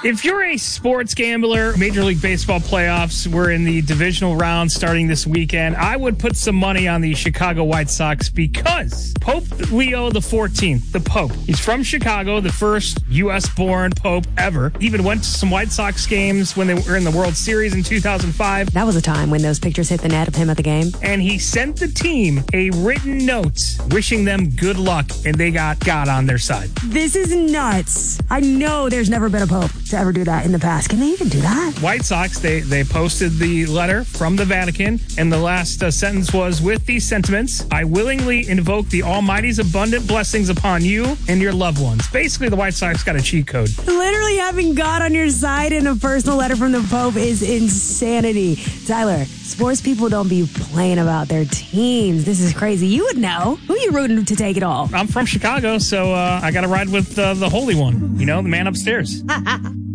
If you're a sports gambler, Major League Baseball playoffs, we're in the divisional round starting this weekend. I would put some money on the Chicago White Sox because Pope Leo XIV, the Pope, he's from Chicago, the first U.S.-born Pope ever. Even went to some White Sox games when they were in the World Series in 2005. That was a time when those pictures hit the net of him at the game. And he sent the team a written note wishing them good luck, and they got God on their side. This is nuts. I know there's never been a Pope to ever do that in the past. Can they even do that? White Sox, they posted the letter from the Vatican, and the last sentence was, with these sentiments, I willingly invoke the Almighty's abundant blessings upon you and your loved ones. Basically, the White Sox got a cheat code. Literally having God on your side in a personal letter from the Pope is insanity. Tyler, sports people don't be playing about their teams. This is crazy. You would know. Who you rooting to take it all? I'm from Chicago, so I got to ride with the Holy One, the man upstairs.